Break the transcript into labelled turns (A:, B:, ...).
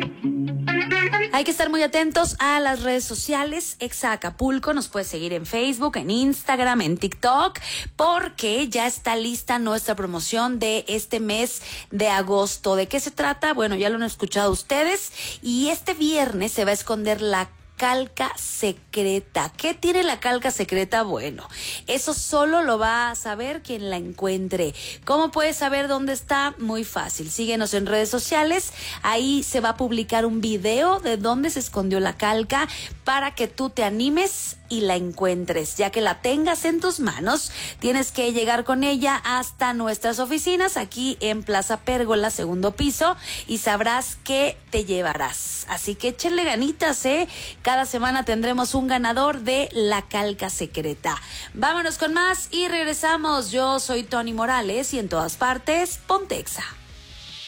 A: Hay que estar muy atentos a las redes sociales. Exa Acapulco nos puede seguir en Facebook, en Instagram, en TikTok, porque ya está lista nuestra promoción de este mes de agosto. ¿De qué se trata? Bueno, ya lo han escuchado ustedes. Y este viernes se va a esconder la calca secreta. ¿Qué tiene la calca secreta? Bueno, eso solo lo va a saber quien la encuentre. ¿Cómo puedes saber dónde está? Muy fácil. Síguenos en redes sociales. Ahí se va a publicar un video de dónde se escondió la calca para que tú te animes y la encuentres. Ya que la tengas en tus manos, tienes que llegar con ella hasta nuestras oficinas aquí en Plaza Pérgola, segundo piso, y sabrás qué te llevarás. Así que échenle ganitas, ¿eh? Cada semana tendremos un ganador de la calca secreta. Vámonos con más y regresamos. Yo soy Tony Morales y en todas partes, ponte Exa.